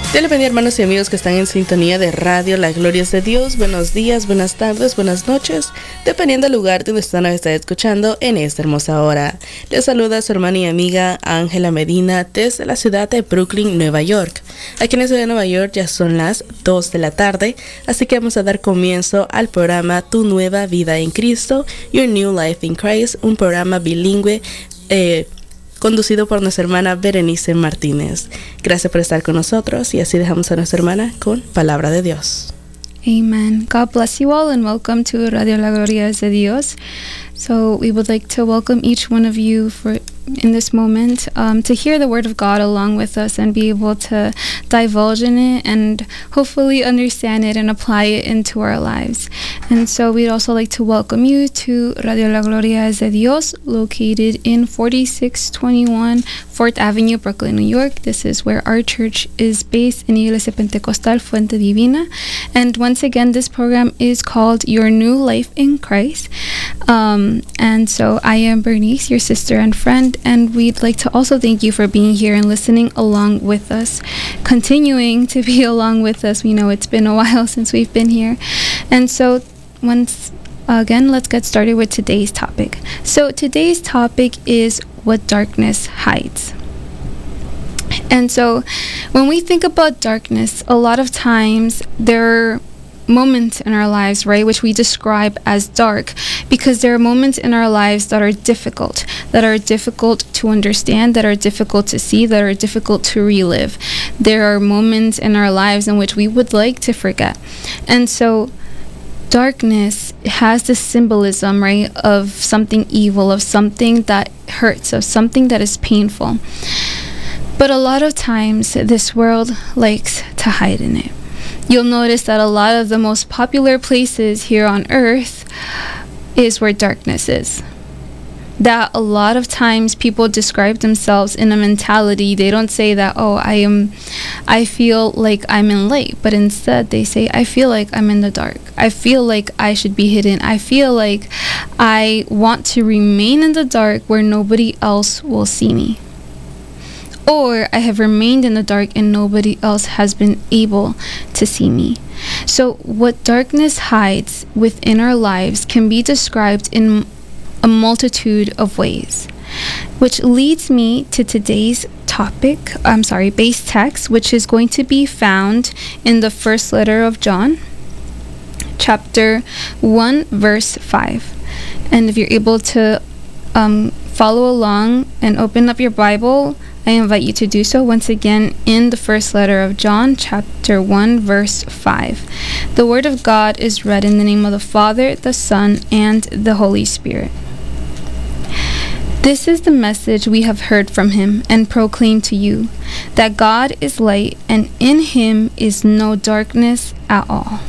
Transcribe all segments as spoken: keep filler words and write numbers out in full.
Dios les bendiga, hermanos y amigos que están en sintonía de radio La Gloria es de Dios. Buenos días, buenas tardes, buenas noches, dependiendo del lugar donde usted nos está escuchando en esta hermosa hora. Les saluda su hermana y amiga Ángela Medina desde la ciudad de Brooklyn, Nueva York. Aquí en la ciudad de Nueva York ya son las dos de la tarde, así que vamos a dar comienzo al programa Tu Nueva Vida en Cristo, Your New Life in Christ, un programa bilingüe eh, conducido por nuestra hermana Berenice Martínez. Gracias por estar con nosotros y así dejamos a nuestra hermana con Palabra de Dios. Amen. God bless you all and welcome to Radio La Gloria es de Dios. So we would like to welcome each one of you for in this moment um, to hear the Word of God along with us and be able to divulge in it and hopefully understand it and apply it into our lives. And so we'd also like to welcome you to Radio La Gloria es de Dios, located in forty-six twenty-one fourth Avenue, Brooklyn, New York. This is where our church is based in Iglesia Pentecostal Fuente Divina. And once again, this program is called Your New Life in Christ. Um, and so I am Bernice, your sister and friend, and we'd like to also thank you for being here and listening along with us, continuing to be along with us. We know it's been a while since we've been here. And so once again, let's get started with today's topic. So today's topic is what darkness hides. And so when we think about darkness, a lot of times there are moments in our lives, right, which we describe as dark because there are moments in our lives that are difficult, that are difficult to understand, that are difficult to see, that are difficult to relive. There are moments in our lives in which we would like to forget. And so darkness has this symbolism, right, of something evil, of something that hurts, of something that is painful. But a lot of times this world likes to hide in it. You'll notice that a lot of the most popular places here on earth is where darkness is. That a lot of times people describe themselves in a mentality. They don't say that, oh, I am, I feel like I'm in light, but instead they say, I feel like I'm in the dark. I feel like I should be hidden. I feel like I want to remain in the dark where nobody else will see me. Or I have remained in the dark and nobody else has been able to see me. So what darkness hides within our lives can be described in a multitude of ways, which leads me to today's topic, I'm sorry, base text, which is going to be found in the first letter of John, chapter one, verse five. And if you're able to um, follow along and open up your Bible, I invite you to do so once again in the first letter of John, chapter one, verse five. The Word of God is read in the name of the Father, the Son, and the Holy Spirit. This is the message we have heard from him and proclaim to you, that God is light and in him is no darkness at all.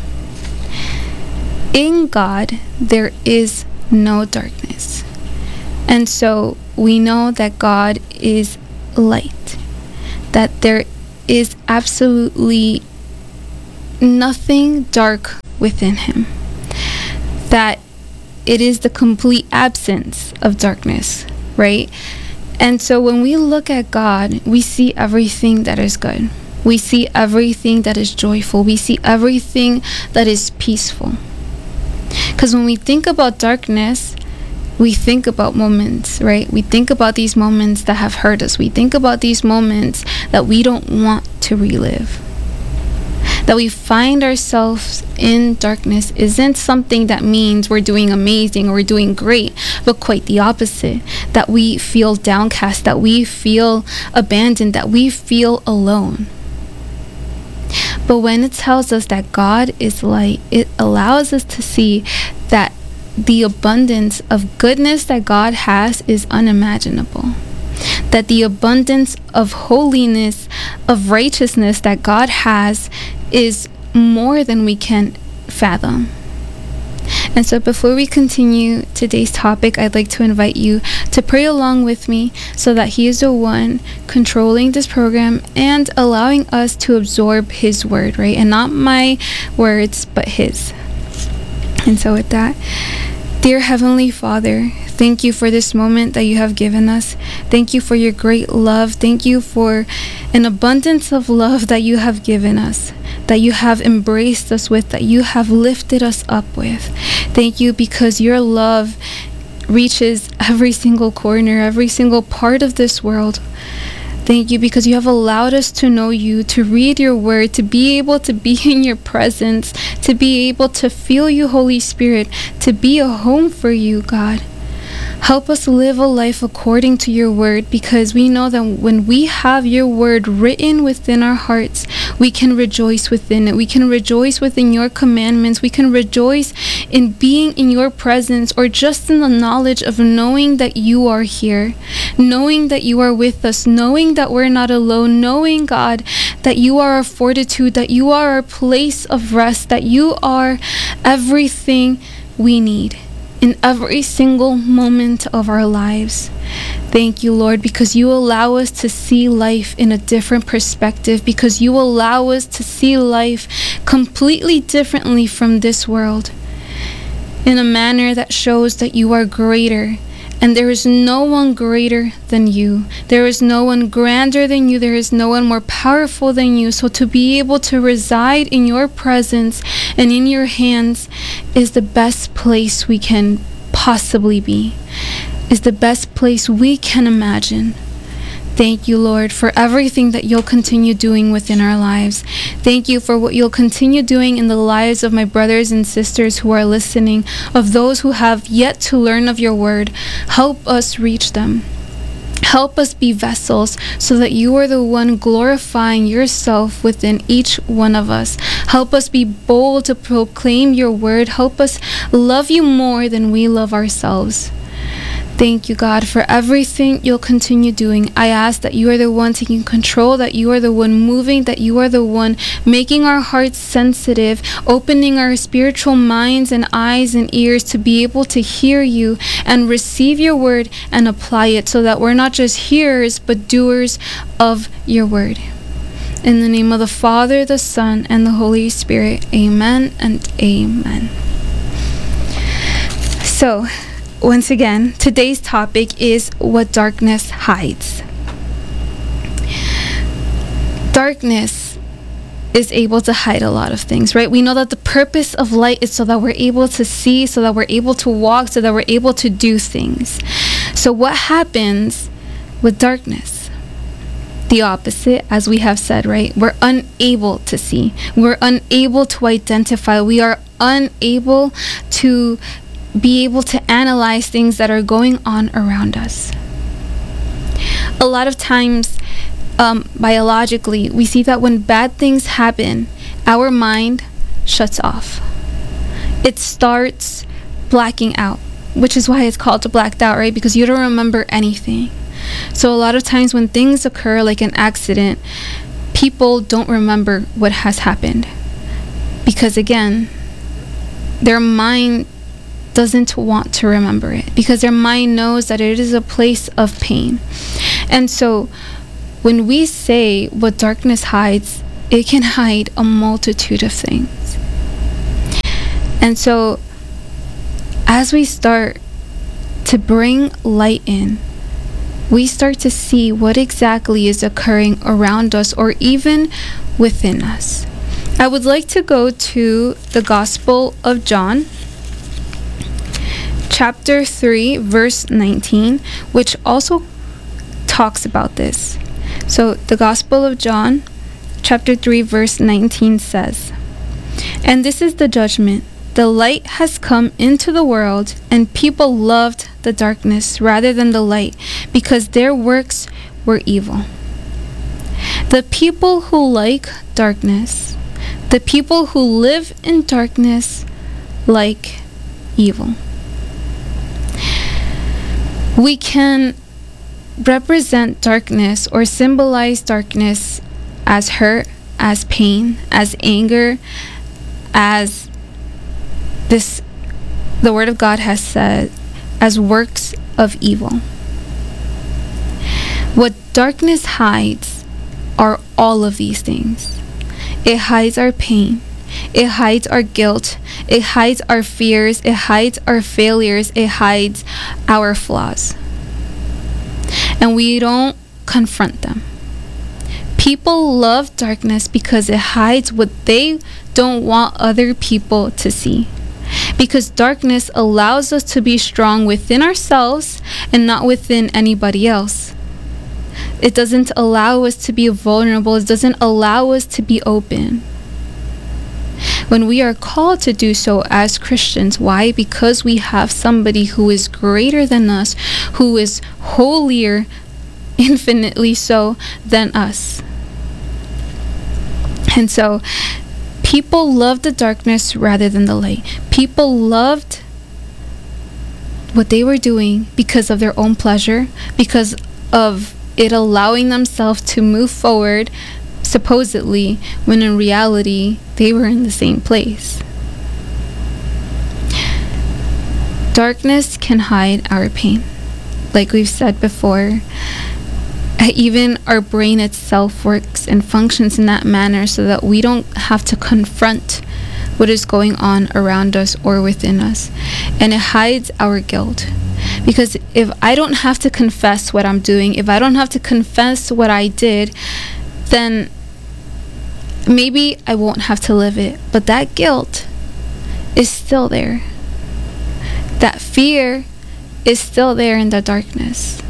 In God there is no darkness. And so we know that God is light, that there is absolutely nothing dark within him, that it is the complete absence of darkness, right? And so when we look at God, we see everything that is good. We see everything that is joyful. We see everything that is peaceful. Because when we think about darkness, we think about moments, right? We think about these moments that have hurt us. We think about these moments that we don't want to relive. That we find ourselves in darkness isn't something that means we're doing amazing or we're doing great, but quite the opposite. That we feel downcast, that we feel abandoned, that we feel alone. But when it tells us that God is light, it allows us to see that the abundance of goodness that God has is unimaginable. That the abundance of holiness, of righteousness that God has is more than we can fathom. And so before we continue today's topic, I'd like to invite you to pray along with me so that He is the one controlling this program and allowing us to absorb His word, right? And not my words, but His. And so with that, dear Heavenly Father, Thank you for this moment that you have given us. Thank you for your great love. Thank you for an abundance of love that you have given us, that you have embraced us with, that you have lifted us up with. Thank you because your love reaches every single corner, every single part of this world. Thank you because you have allowed us to know you, to read your word, to be able to be in your presence, to be able to feel you, Holy Spirit, to be a home for you, God. Help us live a life according to your word, because we know that when we have your word written within our hearts, we can rejoice within it. We can rejoice within your commandments. We can rejoice in being in your presence, or just in the knowledge of knowing that you are here, knowing that you are with us, knowing that we're not alone, knowing, God, that you are our fortitude, that you are our place of rest, that you are everything we need in every single moment of our lives. Thank you, Lord, because you allow us to see life in a different perspective, because you allow us to see life completely differently from this world, in a manner that shows that you are greater, and there is no one greater than you. There is no one grander than you. There is no one more powerful than you. So to be able to reside in your presence and in your hands is the best place we can possibly be, is the best place we can imagine. Thank you, Lord, for everything that you'll continue doing within our lives. Thank you for what you'll continue doing in the lives of my brothers and sisters who are listening, of those who have yet to learn of your word. Help us reach them. Help us be vessels so that you are the one glorifying yourself within each one of us. Help us be bold to proclaim your word. Help us love you more than we love ourselves. Thank you, God, for everything you'll continue doing. I ask that you are the one taking control, that you are the one moving, that you are the one making our hearts sensitive, opening our spiritual minds and eyes and ears to be able to hear you and receive your word and apply it, so that we're not just hearers but doers of your word. In the name of the Father, the Son, and the Holy Spirit, amen and amen. So, once again, today's topic is what darkness hides. Darkness is able to hide a lot of things, right? We know that the purpose of light is so that we're able to see, so that we're able to walk, so that we're able to do things. So what happens with darkness? The opposite, as we have said, right? We're unable to see. We're unable to identify. We are unable to be able to analyze things that are going on around us. A lot of times, um, biologically, we see that when bad things happen, our mind shuts off. It starts blacking out, which is why it's called blacked out, right? Because you don't remember anything. So a lot of times when things occur, like an accident, people don't remember what has happened. Because again, their mind doesn't want to remember it, because their mind knows that it is a place of pain. And so when we say what darkness hides, it can hide a multitude of things. And so as we start to bring light in, we start to see what exactly is occurring around us or even within us. I would like to go to the Gospel of John, chapter three, verse nineteen, which also talks about this. So the Gospel of John, chapter three, verse nineteen says, "And this is the judgment. The light has come into the world, and people loved the darkness rather than the light, because their works were evil." The people who like darkness, the people who live in darkness, like evil. We can represent darkness or symbolize darkness as hurt, as pain, as anger, as this, the Word of God has said, as works of evil. What darkness hides are all of these things. It hides our pain. It hides our guilt. It hides our fears. It hides our failures. It hides our flaws. And we don't confront them. People love darkness because it hides what they don't want other people to see. Because darkness allows us to be strong within ourselves and not within anybody else. It doesn't allow us to be vulnerable. It doesn't allow us to be open. When we are called to do so as Christians, why? Because we have somebody who is greater than us, who is holier, infinitely so, than us. And so, people loved the darkness rather than the light. People loved what they were doing because of their own pleasure, because of it allowing themselves to move forward, supposedly, when in reality, they were in the same place. Darkness can hide our pain. Like we've said before, even our brain itself works and functions in that manner so that we don't have to confront what is going on around us or within us. And it hides our guilt. Because if I don't have to confess what I'm doing, if I don't have to confess what I did, then maybe I won't have to live it. But that guilt is still there. That fear is still there in the darkness.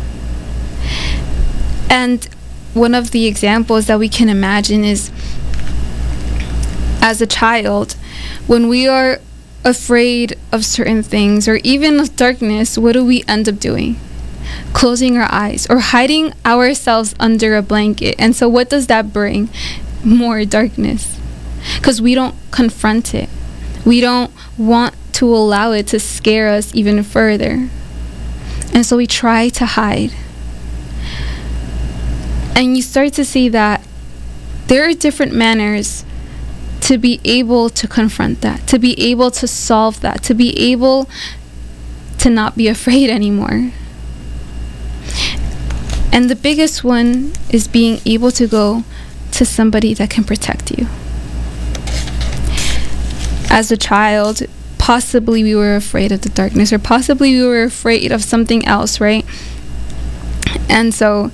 And one of the examples that we can imagine is, as a child, when we are afraid of certain things or even of darkness, what do we end up doing? Closing our eyes or hiding ourselves under a blanket. And so what does that bring? More darkness. Because we don't confront it. We don't want to allow it to scare us even further. And so we try to hide. And you start to see that there are different manners to be able to confront that, to be able to solve that, to be able to not be afraid anymore. And the biggest one is being able to go to somebody that can protect you. As a child, possibly we were afraid of the darkness, or possibly we were afraid of something else, right? And so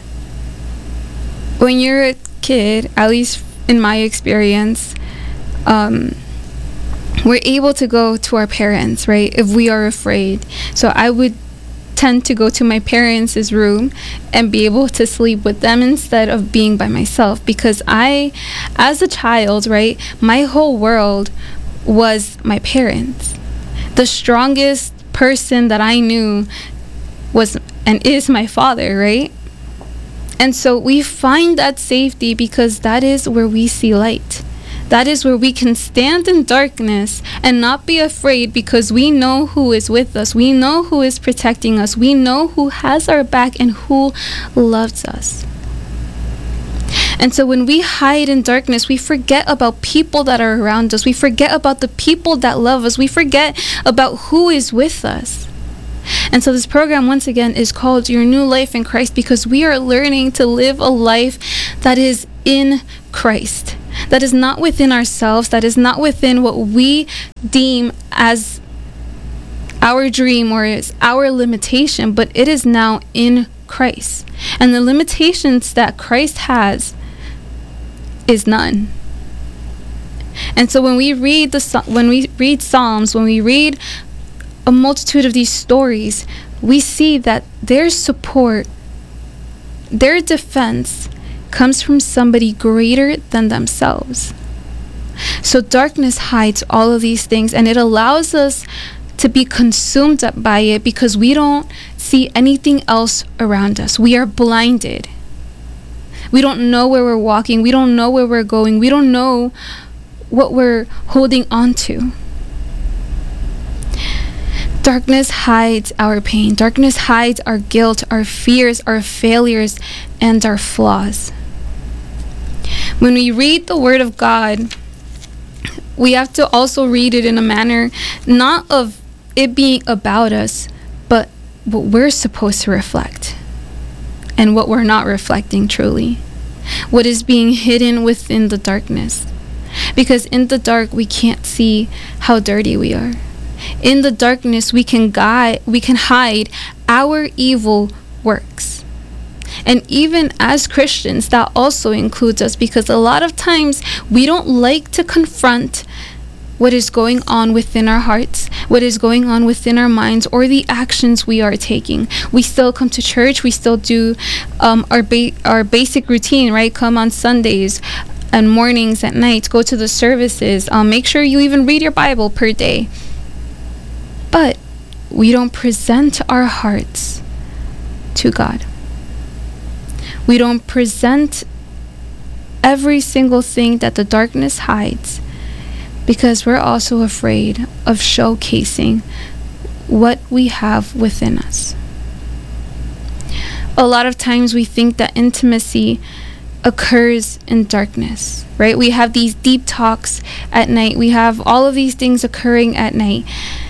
when you're a kid, at least in my experience, um, we're able to go to our parents, right, if we are afraid. So I would tend to go to my parents' room and be able to sleep with them instead of being by myself, because I, as a child, right, my whole world was my parents. The strongest person that I knew was and is my father, right? And so we find that safety because that is where we see light. That is where we can stand in darkness and not be afraid, because we know who is with us. We know who is protecting us. We know who has our back and who loves us. And so when we hide in darkness, we forget about people that are around us. We forget about the people that love us. We forget about who is with us. And so this program, once again, is called Your New Life in Christ, because we are learning to live a life that is in Christ, that is not within ourselves, that is not within what we deem as our dream or as our limitation, but it is now in Christ. And the limitations that Christ has is none. And so when we read the when we read Psalms, when we read a multitude of these stories, we see that their support, their defense, comes from somebody greater than themselves. So darkness hides all of these things, and it allows us to be consumed by it because we don't see anything else around us. We are blinded. We don't know where we're walking. We don't know where we're going. We don't know what we're holding on to. Darkness hides our pain. Darkness hides our guilt, our fears, our failures, and our flaws. When we read the Word of God, we have to also read it in a manner not of it being about us, but what we're supposed to reflect and what we're not reflecting truly. What is being hidden within the darkness. Because in the dark, we can't see how dirty we are. In the darkness, we can guide, we can hide our evil works. And even as Christians, that also includes us, because a lot of times we don't like to confront what is going on within our hearts, what is going on within our minds, or the actions we are taking. We still come to church, we still do um, our ba- our basic routine, right? Come on Sundays and mornings, at night, go to the services. Um, make sure you even read your Bible per day. But we don't present our hearts to God. We don't present every single thing that the darkness hides, because we're also afraid of showcasing what we have within us. A lot of times we think that intimacy occurs in darkness, right? We have these deep talks at night. We have all of these things occurring at night,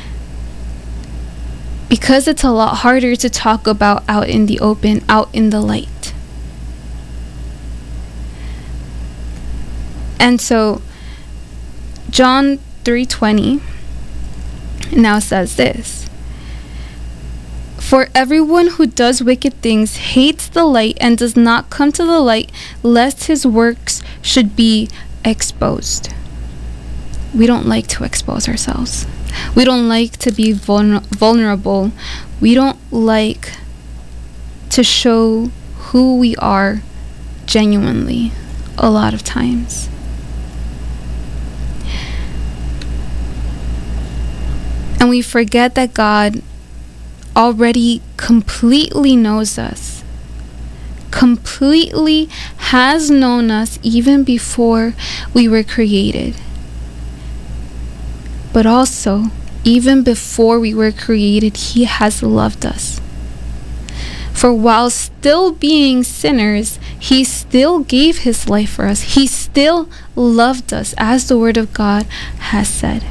because it's a lot harder to talk about out in the open, out in the light. And so John three twenty now says this: "For everyone who does wicked things hates the light and does not come to the light, lest his works should be exposed." We don't like to expose ourselves. We don't like to be vulner- vulnerable. We don't like to show who we are genuinely a lot of times. And we forget that God already completely knows us, completely has known us even before we were created. But also, even before we were created, He has loved us. For while still being sinners, He still gave His life for us. He still loved us, as the Word of God has said.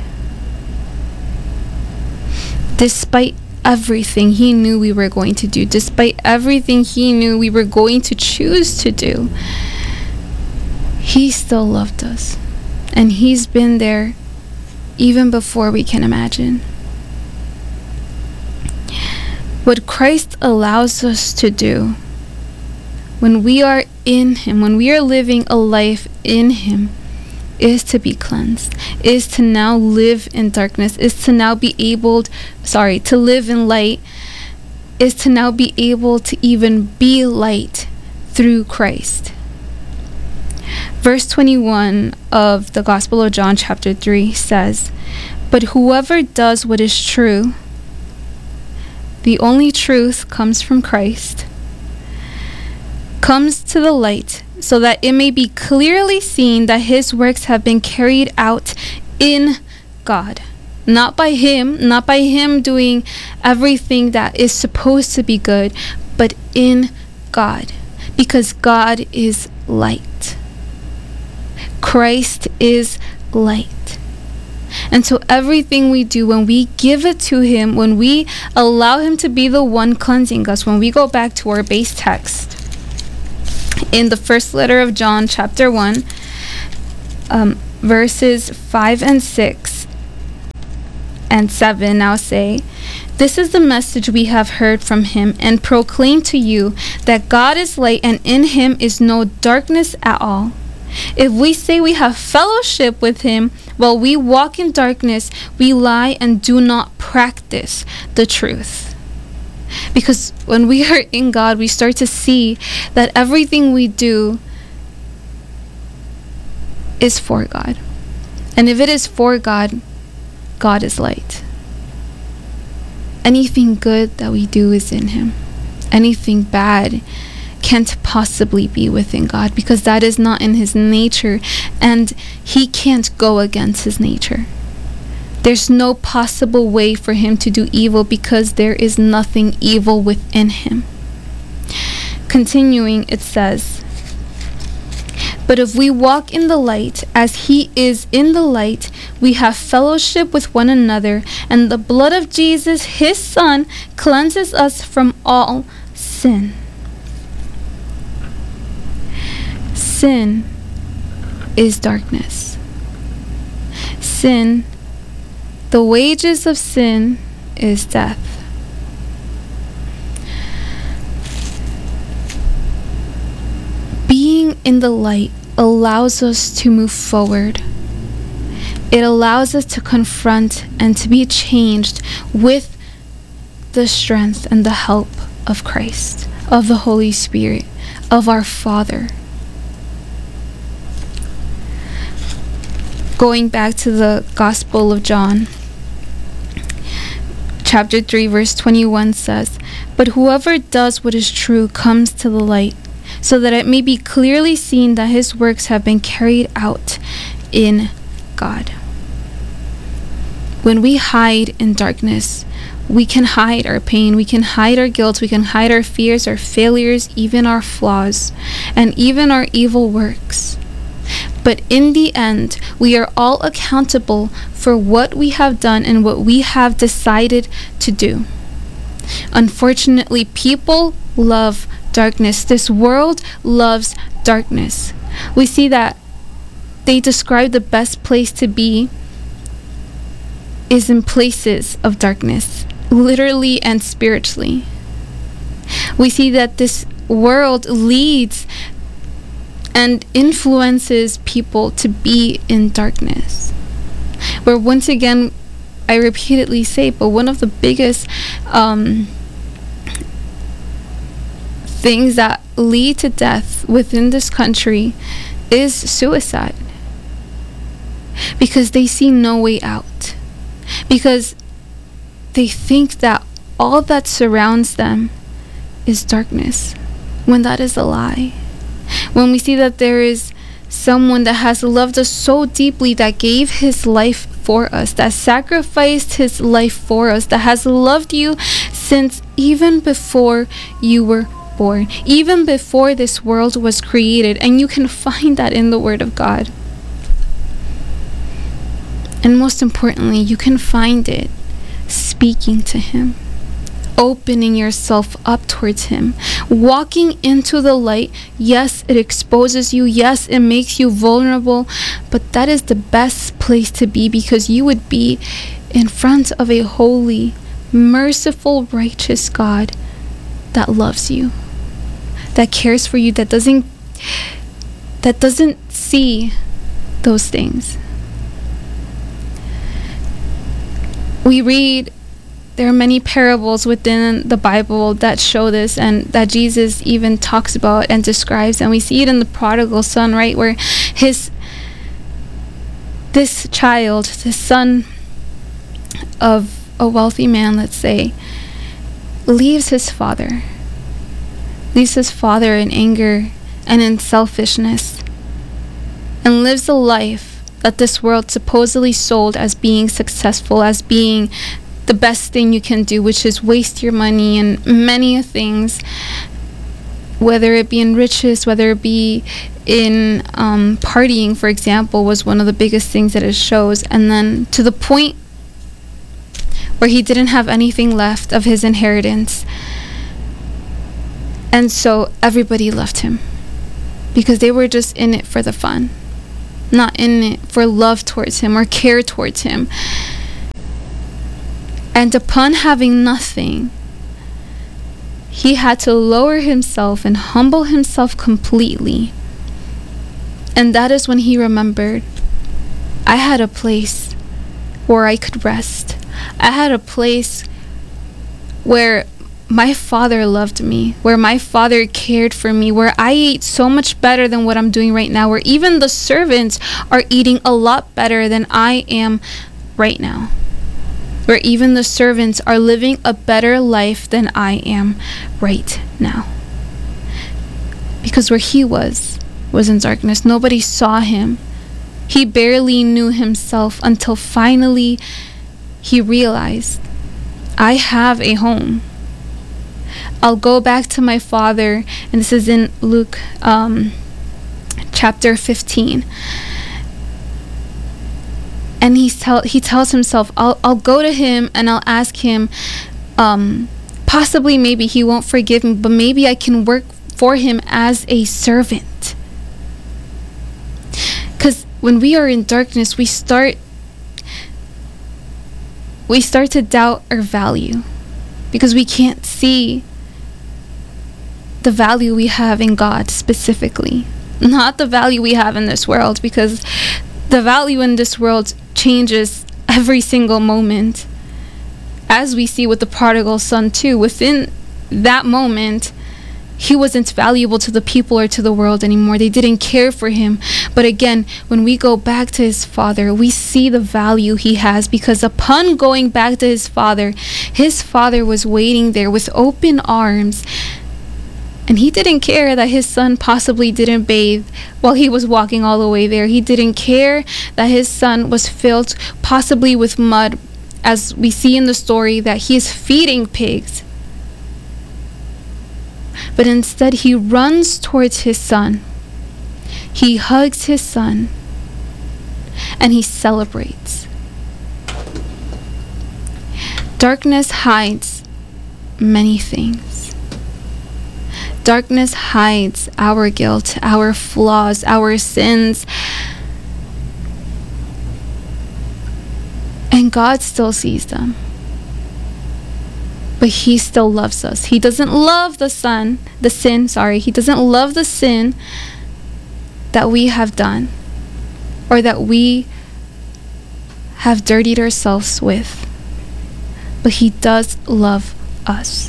Despite everything He knew we were going to do, despite everything He knew we were going to choose to do, He still loved us. And He's been there even before we can imagine. What Christ allows us to do when we are in Him, when we are living a life in Him, is to be cleansed, is to now live in darkness, is to now be able, sorry, to live in light, is to now be able to even be light through Christ. Verse twenty-one of the Gospel of John chapter three says, "But whoever does what is true," the only truth comes from Christ, "comes to the light, so that it may be clearly seen that his works have been carried out in God." Not by him, not by him doing everything that is supposed to be good, but in God. Because God is light. Christ is light. And so everything we do, when we give it to Him, when we allow Him to be the one cleansing us, when we go back to our base text, in the first letter of John, chapter one, um, verses five and six and seven now say, "This is the message we have heard from Him and proclaim to you, that God is light and in Him is no darkness at all. If we say we have fellowship with Him while we walk in darkness, we lie and do not practice the truth." Because when we are in God, we start to see that everything we do is for God. And if it is for God, God is light. Anything good that we do is in Him. Anything bad can't possibly be within God, because that is not in His nature, and He can't go against His nature. There's no possible way for Him to do evil, because there is nothing evil within Him. Continuing, it says, "But if we walk in the light as He is in the light, we have fellowship with one another, and the blood of Jesus, His Son, cleanses us from all sin." Sin is darkness. sin, the wages of sin is death. Being in the light allows us to move forward. It allows us to confront and to be changed with the strength and the help of Christ, of the Holy Spirit, of our Father. Going back to the Gospel of John, chapter three, verse twenty-one says, "But whoever does what is true comes to the light, so that it may be clearly seen that his works have been carried out in God." When we hide in darkness, we can hide our pain, we can hide our guilt, we can hide our fears, our failures, even our flaws, and even our evil works. But in the end, we are all accountable for what we have done and what we have decided to do. Unfortunately, people love darkness. This world loves darkness. We see that they describe the best place to be is in places of darkness, literally and spiritually. We see that this world leads and influences people to be in darkness. Where once again, I repeatedly say, but one of the biggest um, things that lead to death within this country is suicide. Because they see no way out. Because they think that all that surrounds them is darkness, when that is a lie. When we see that there is someone that has loved us so deeply, that gave his life for us, that sacrificed his life for us, that has loved you since even before you were born, even before this world was created. And you can find that in the Word of God. And most importantly, you can find it speaking to him, opening yourself up towards him, walking into the light. Yes, it exposes you. Yes, it makes you vulnerable. But that is the best place to be, because you would be in front of a holy, merciful, righteous God that loves you, that cares for you, that doesn't that doesn't see those things. We read, there are many parables within the Bible that show this, and that Jesus even talks about and describes. And we see it in the prodigal son, right? Where his, this child, the son of a wealthy man, let's say, leaves his father. Leaves his father in anger and in selfishness, and lives a life that this world supposedly sold as being successful, as being the best thing you can do, which is waste your money and many things, whether it be in riches, whether it be in um, partying, for example, was one of the biggest things that it shows. And then to the point where he didn't have anything left of his inheritance. And so everybody left him, because they were just in it for the fun, not in it for love towards him or care towards him. And upon having nothing, he had to lower himself and humble himself completely. And that is when he remembered, I had a place where I could rest. I had a place where my father loved me, where my father cared for me, where I ate so much better than what I'm doing right now, where even the servants are eating a lot better than I am right now, where even the servants are living a better life than I am right now. Because where he was, was in darkness. Nobody saw him. He barely knew himself until finally he realized, I have a home. I'll go back to my father, and this is in Luke um, chapter fifteen. And he's tell he tells himself, I'll I'll go to him and I'll ask him, um, possibly maybe he won't forgive me, but maybe I can work for him as a servant. Because when we are in darkness, we start we start to doubt our value because we can't see the value we have in God specifically, not the value we have in this world, because the value in this world changes every single moment. As we see with the prodigal son too, within that moment, he wasn't valuable to the people or to the world anymore. They didn't care for him. But again, when we go back to his father, we see the value he has, because upon going back to his father, his father was waiting there with open arms. And he didn't care that his son possibly didn't bathe while he was walking all the way there. He didn't care that his son was filled possibly with mud, as we see in the story that he is feeding pigs. But instead, he runs towards his son. He hugs his son. And he celebrates. Darkness hides many things. Darkness hides our guilt, our flaws, our sins. And God still sees them. But he still loves us. He doesn't love the son, the sin, sorry. He doesn't love the sin that we have done or that we have dirtied ourselves with. But he does love us.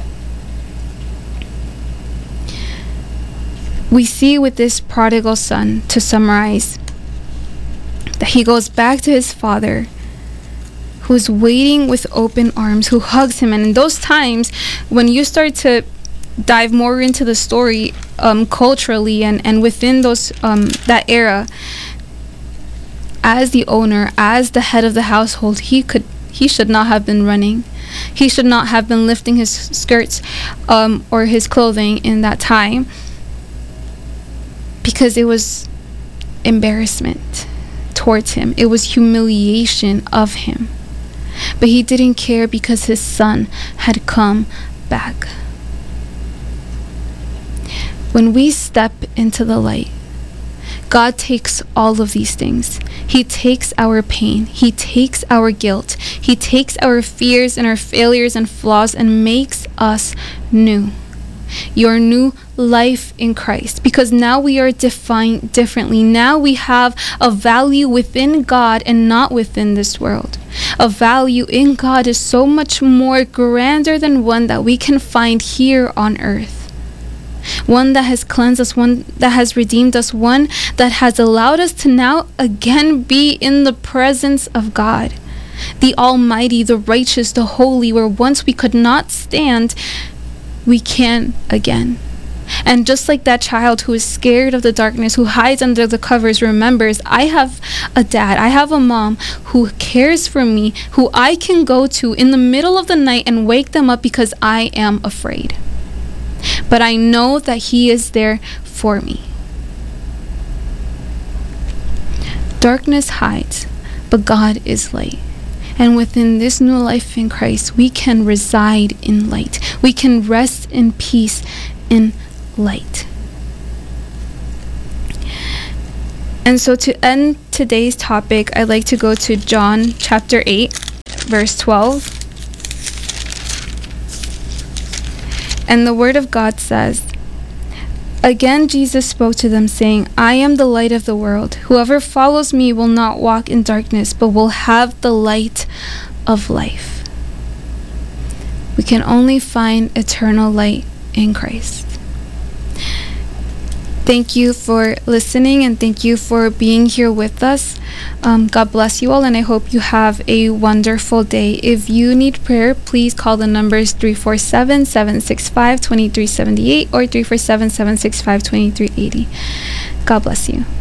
We see with this prodigal son, to summarize, that he goes back to his father, who's waiting with open arms, who hugs him. And in those times, when you start to dive more into the story um, culturally and, and within those um, that era, as the owner, as the head of the household, he could he should not have been running. He should not have been lifting his skirts um, or his clothing in that time, because it was embarrassment towards him. It was humiliation of him. But he didn't care, because his son had come back. When we step into the light, God takes all of these things. He takes our pain. He takes our guilt. He takes our fears and our failures and flaws and makes us new. Your new life in Christ, because now we are defined differently. Now we have a value within God and not within this world. A value in God is so much more grander than one that we can find here on earth. One that has cleansed us, one that has redeemed us, one that has allowed us to now again be in the presence of God, the Almighty, the righteous, the holy, where once we could not stand, we can again. And just like that child who is scared of the darkness, who hides under the covers, remembers, I have a dad, I have a mom who cares for me, who I can go to in the middle of the night and wake them up because I am afraid. But I know that he is there for me. Darkness hides, but God is light. And within this new life in Christ, we can reside in light. We can rest in peace in light. And so to end today's topic, I'd like to go to John chapter eight, verse twelve. And the word of God says, "Again Jesus spoke to them, saying, I am the light of the world. Whoever follows me will not walk in darkness, but will have the light of life." We can only find eternal light in Christ. Thank you for listening, and thank you for being here with us. Um, God bless you all, and I hope you have a wonderful day. If you need prayer, please call the numbers three four seven, seven six five, two three seven eight or three four seven, seven six five, two three eight zero. God bless you.